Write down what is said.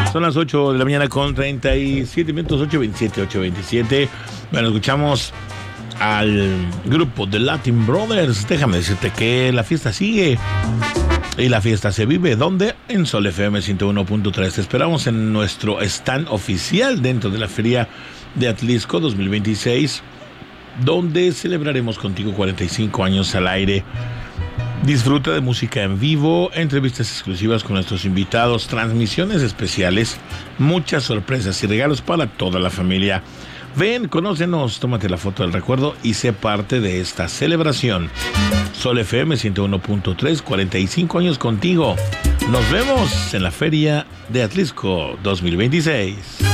Son las 8 de la mañana con 37 minutos, 8:27. Bueno, escuchamos al grupo The Latin Brothers. Déjame decirte que la fiesta sigue y la fiesta se vive. ¿Dónde? En Sol FM 101.3. Te esperamos en nuestro stand oficial dentro de la Feria de Atlisco 2026, donde celebraremos contigo 45 años al aire. Disfruta de música en vivo, entrevistas exclusivas con nuestros invitados, transmisiones especiales, muchas sorpresas y regalos para toda la familia. Ven, conócenos, tómate la foto del recuerdo y sé parte de esta celebración. Sol FM 101.3, 45 años contigo. Nos vemos en la Feria de Atlisco 2026.